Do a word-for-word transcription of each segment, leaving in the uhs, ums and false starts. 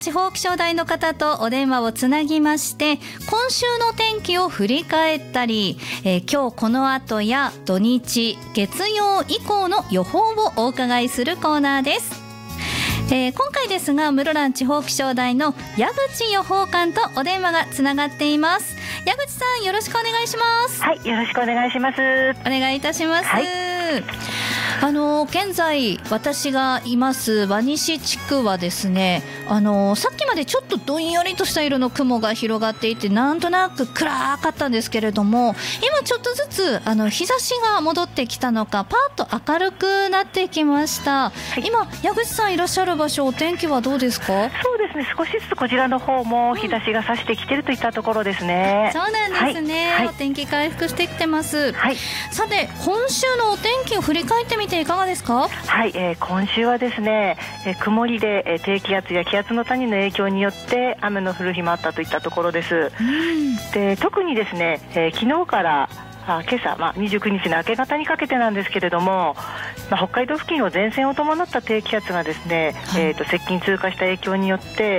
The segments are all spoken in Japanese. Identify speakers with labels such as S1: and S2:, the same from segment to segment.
S1: 地方気象台の方とお電話をつなぎまして、今週の天気を振り返ったり、えー、今日この後や土日月曜以降の予報をお伺いするコーナーです。えー、今回ですが室蘭地方気象台の矢口予報官とお電話がつながっています。矢口さん、よろしくお願いします。
S2: はい、よろしくお願いします。
S1: お願いいたします。はい、あの現在私がいます輪西地区はですね、あのさっきまでちょっとどんよりとした色の雲が広がっていて、なんとなく暗かったんですけれども、今ちょっとずつあの日差しが戻ってきたのか、パーッと明るくなってきました。はい、今矢口さんいらっしゃる場所、お天気はどうですか？
S2: そうですね、少しずつこちらの方も日差しが差してきているといったところですね。
S1: そうなんですね。はい、お天気回復してきてます。はい、さて今週のお天気を振り返ってみていかがですか？
S2: はい、えー、今週はですね、えー、曇りで、えー、低気圧や気圧の谷の影響によって雨の降る日もあったといったところです。うん、で特にですね、えー、昨日からあ今朝、まあ、にじゅうくにちの明け方にかけてなんですけれども、まあ、北海道付近を前線を伴った低気圧がですね、はい、えー、と接近通過した影響によって、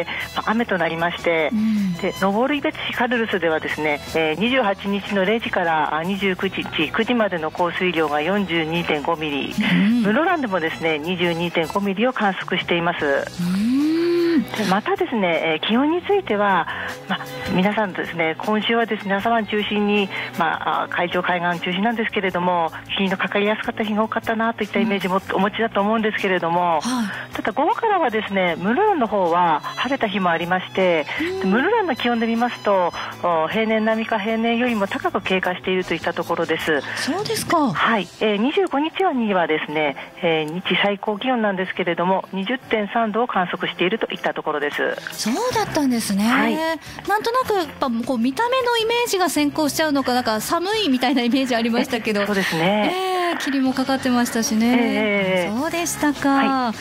S2: まあ、雨となりまして、うん、で登別市カルルスではですね、えー、にじゅうはちにちのれいじからにじゅうくにちくじまでの降水量が よんじゅうにてんごミリ、うん、室蘭でもですね にじゅうにてんごミリを観測しています。うんでまたですね、えー、気温については、まあ、皆さんですね、今週はですね朝晩中心に、まあ、海上海岸中心なんですけれども、霧のかかりやすかった日が多かったなといったイメージもお持ちだと思うんですけれども、はい、ただ午後からはですね室蘭の方は晴れた日もありまして、室蘭の気温で見ますと平年並みか平年よりも高く経過しているといったところです。
S1: そうですか。
S2: はい、えー、にじゅうごにちにはですね、えー、日最高気温なんですけれども にじゅってんさんどを観測しているといったところです。
S1: そうだったんですね。はい、なんとなくやっぱこう見た目のイメージが先行しちゃうのか、なんか寒いみたいなイメージありましたけど、
S2: そうですね、
S1: えー、霧もかかってましたしね、えー、そうでしたか。はい、はい、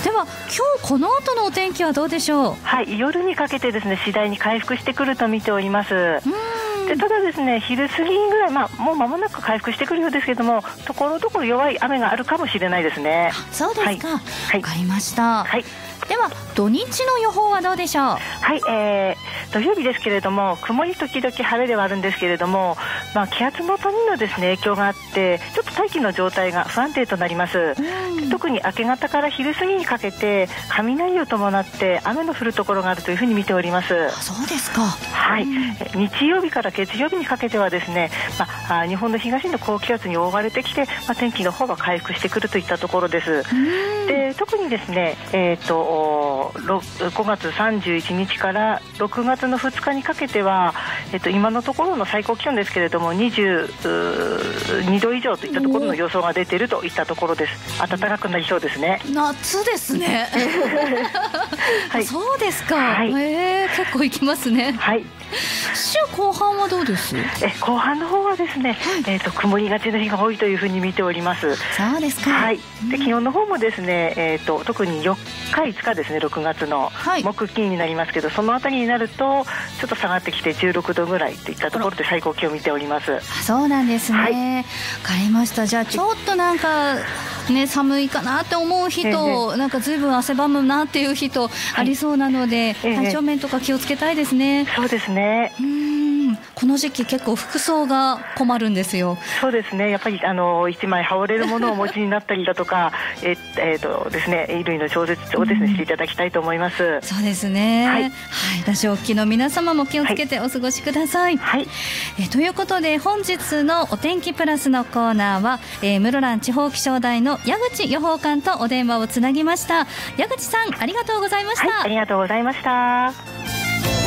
S1: では今日この後のお天気はどうでしょう？
S2: はい、夜にかけてですね次第に回復してくると見ております。うんでただですね昼過ぎぐらい、まあ、もう間もなく回復してくるようですけども、ところどころ弱い雨があるかもしれないですね。
S1: そうですか、わ、はい、かりました。はい、では土日の予報はどうでしょう？
S2: はい、えー、土曜日ですけれども曇り時々晴れではあるんですけれども、まあ、気圧の谷のですね影響があってちょっと大気の状態が不安定となります。特に明け方から昼過ぎにかけて雷を伴って雨の降るところがあるというふうに見ております。
S1: あ、そうですか。
S2: はい、日曜日から月曜日にかけてはですね、まあ、日本の東の高気圧に覆われてきて、まあ、天気の方が回復してくるといったところです。で特にですね、えーとごがつさんじゅういちにちからろくがつのふつかにかけては、えっと、今のところの最高気温ですけれどもにじゅうにど以上といったところの予想が出ているといったところです。暖かくなりそうですね。
S1: 夏ですね。はい、そうですか。はい、えー、結構いきますね。はい、週後半はどうです？
S2: え後半の方はですね、はい、えーと、曇りがちの日が多いというふうに見ております。
S1: そうですか。
S2: はい、で気温の方もですね、えーと、特によっかいつかですねろくがつの木金になりますけど、はい、そのあたりになるとちょっと下がってきてじゅうろくどぐらいといったところで最高気温を見ております。
S1: あ、そうなんですね。はい、分かりました。じゃあちょっとなんかね、寒いかなって思う日と、えー、なんかずいぶん汗ばむなっていう日とありそうなので、はい、体調面とか気をつけたいですね。
S2: えー、そうですね。
S1: うーん、この時期結構服装が困るんですよ。
S2: そうですね、やっぱりあの一枚羽織れるものをお持ちになったりだとかえ、えーとですね、衣類の調節をですね、していただきたいと思います。
S1: そうですね。はい、はい、ラジオ機の皆様も気をつけてお過ごしください。はい、えということで本日のお天気プラスのコーナーは、えー、室蘭地方気象台の矢口予報官とお電話をつなぎました。矢口さん、ありがとうございました。
S2: はい、ありがとうございました。